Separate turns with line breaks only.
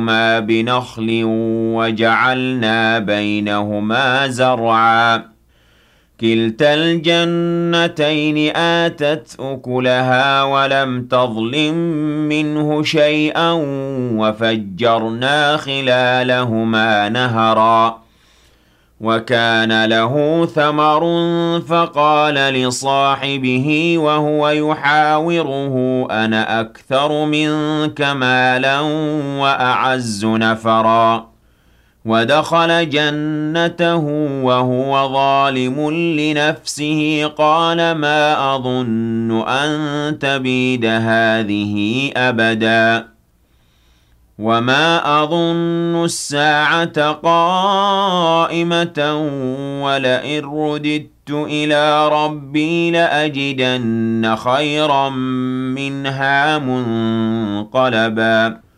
ما بنخل وجعلنا بينهما زرعا كلتا الجنتين آتت أكلها ولم تظلم منه شيئا وفجرنا خلالهما نهرا وكان له ثمر فقال لصاحبه وهو يحاوره أنا أكثر منك مالا وأعز نفرا ودخل جنته وهو ظالم لنفسه قال ما أظن أن تبيد هذه أبدا وما أظن الساعة قائمة ولئن رددت إلى ربي لأجدن خيرا منها منقلبا